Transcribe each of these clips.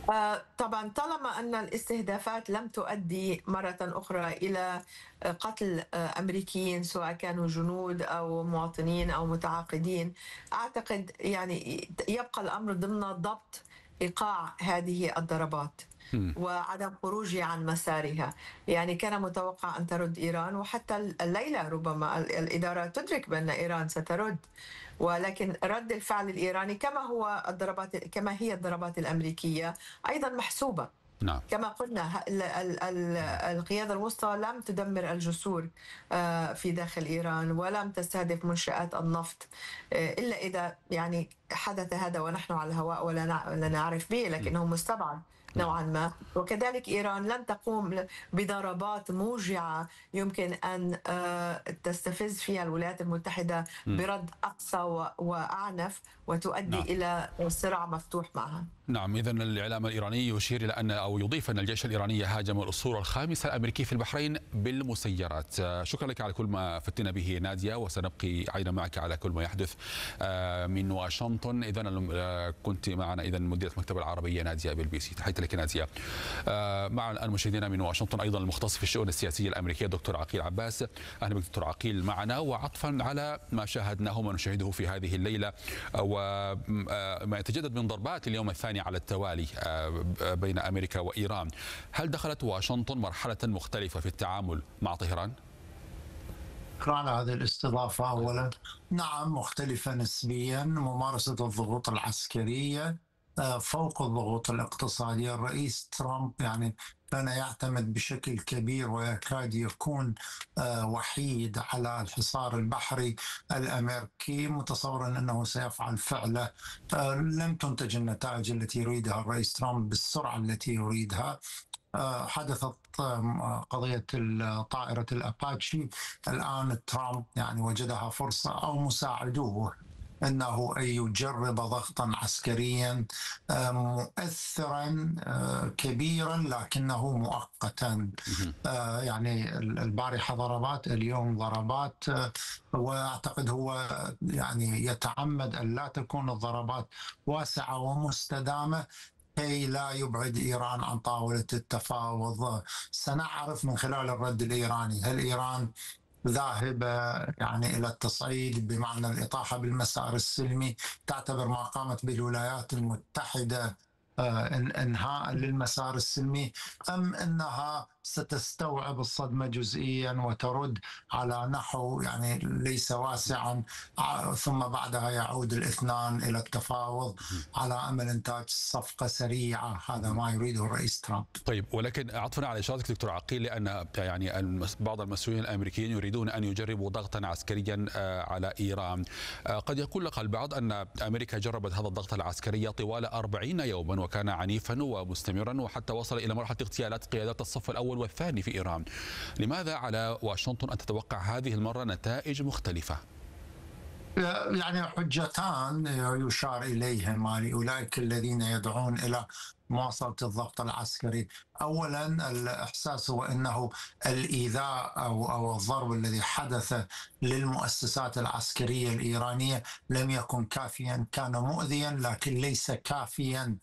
طبعًا طالما أن الاستهدافات لم تؤدي مرةً أخرى إلى قتل أمريكيين سواء كانوا جنود أو مواطنين أو متعاقدين، أعتقد يعني يبقى الأمر ضمن ضبط إيقاع هذه الضربات. مم. وعدم خروجها عن مسارها. يعني كان متوقع أن ترد إيران، وحتى الليلة ربما الإدارة تدرك بأن إيران سترد، ولكن رد الفعل الإيراني كما هي الضربات الأمريكية أيضا محسوبة. نعم. كما قلنا القيادة الوسطى لم تدمر الجسور في داخل إيران، ولم تستهدف منشآت النفط، إلا إذا يعني حدث هذا ونحن على الهواء ولا نعرف به، مم. لكنه مستبعد نعم. نوعا ما. وكذلك إيران لن تقوم بضربات موجعة يمكن أن تستفز فيها الولايات المتحدة مم. برد أقصى وأعنف وتؤدي نعم. إلى صراع مفتوح معها. نعم، إذا الإعلام الإيراني يشير إلى أن أو يضيف أن الجيش الإيراني هاجم الأسطول الخامس الأمريكي في البحرين بالمسيرات. شكرا لك على كل ما فتنا به نادية، وسنبقي عينا معك على كل ما يحدث من واشنطن. إذا كنت معنا إذا مديرة المكتبة العربية نادية بالبي سي. تحياتي لك نادية. معنا الآن مشاهدينا من واشنطن أيضا المختص في الشؤون السياسية الأمريكية دكتور عقيل عباس. أهلا بك دكتور عقيل معنا. وعطفا على ما شاهدناه وما نشاهده في هذه الليلة وما يتجدد من ضربات اليوم الثاني على التوالي بين أمريكا وإيران، هل دخلت واشنطن مرحلة مختلفة في التعامل مع طهران؟ شكرا على هذه الاستضافة. أولا نعم، مختلفة نسبيا. ممارسة الضغوط العسكرية فوق الضغوط الاقتصادية. الرئيس ترامب يعني كان يعتمد بشكل كبير ويكاد يكون وحيد على الحصار البحري الأمريكي، متصورا أنه سيفعل فعله. لم تنتج النتائج التي يريدها الرئيس ترامب بالسرعة التي يريدها. حدثت قضية طائرة الأباتشي. الآن ترامب يعني وجدها فرصة، أو مساعدوه، أنه يجرب ضغطا عسكريا مؤثرا كبيرا لكنه مؤقتا. يعني البارحة ضربات، اليوم ضربات. وأعتقد هو يعني يتعمد أن لا تكون الضربات واسعة ومستدامة كي لا يبعد إيران عن طاولة التفاوض. سنعرف من خلال الرد الإيراني هل إيران ذاهبة يعني إلى التصعيد بمعنى الإطاحة بالمسار السلمي، تعتبر ما قامت به الولايات المتحدة انهاء للمسار السلمي، ام انها ستستوعب الصدمه جزئيا وترد على نحو يعني ليس واسعا، ثم بعدها يعود الاثنان الى التفاوض على امل انتاج صفقه سريعه. هذا ما يريده الرئيس ترامب. طيب، ولكن عطفا على اشارتك دكتور عقيل، لان يعني بعض المسؤولين الامريكيين يريدون ان يجربوا ضغطا عسكريا على ايران. قد يقول لك البعض ان امريكا جربت هذا الضغط العسكري طوال 40 يوما وكان عنيفا ومستمرا، وحتى وصل الى مرحله اغتيالات قيادات الصف الاول والثاني في ايران. لماذا على واشنطن ان تتوقع هذه المره نتائج مختلفه؟ يعني حجتان يشار إليهما لأولئك الذين يدعون إلى مواصلة الضغط العسكري. أولا الإحساس هو أنه الإيذاء أو الضرب الذي حدث للمؤسسات العسكرية الإيرانية لم يكن كافيا. كان مؤذيا لكن ليس كافيا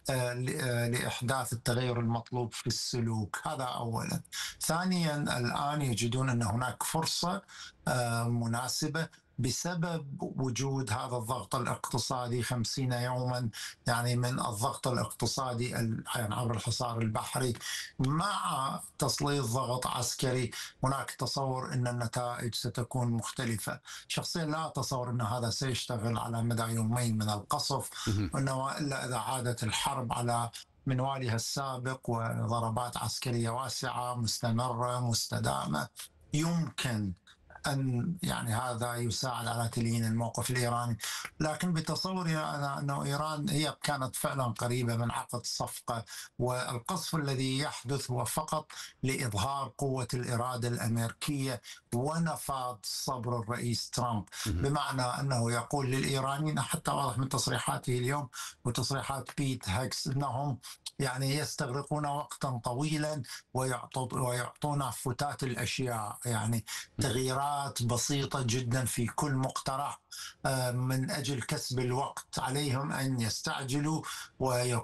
لإحداث التغير المطلوب في السلوك. هذا أولا. ثانيا الآن يجدون أن هناك فرصة مناسبة بسبب وجود هذا الضغط الاقتصادي 50 يوما، يعني من الضغط الاقتصادي يعني عبر الحصار البحري مع تسليط ضغط عسكري. هناك تصور أن النتائج ستكون مختلفة. شخصيا لا أتصور أن هذا سيشتغل على مدى يومين من القصف، وإنما إلا إذا عادت الحرب على منوالها السابق وضربات عسكرية واسعة مستمرة مستدامة، يمكن أن يعني هذا يساعد على تليين الموقف الإيراني. لكن بتصوري أنا أنه إيران هي كانت فعلا قريبة من عقد صفقة، والقصف الذي يحدث هو فقط لإظهار قوة الإرادة الأمريكية ونفاذ صبر الرئيس ترامب. بمعنى أنه يقول للإيرانيين، حتى واضح من تصريحاته اليوم وتصريحات بيت هاكس، أنهم يعني يستغرقون وقتا طويلا ويعطون فتات الأشياء، يعني تغييرات بسيطة جدا في كل مقترح من أجل كسب الوقت. عليهم أن يستعجلوا